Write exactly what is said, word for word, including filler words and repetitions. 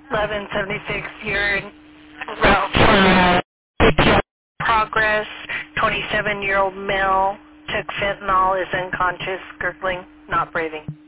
eleven seventy-six, you're en route for C P R progress. twenty-seven-year-old male took fentanyl, is unconscious, gurgling, not breathing.